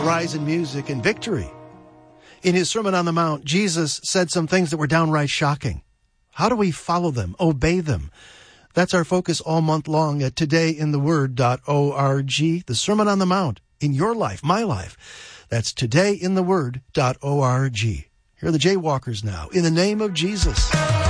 rise in music and victory. In his Sermon on the Mount, Jesus said some things that were downright shocking. How do we follow them, obey them? That's our focus all month long at todayintheword.org, the Sermon on the Mount, in your life, my life. That's todayintheword.org. Here are the Jaywalkers now, in the name of Jesus.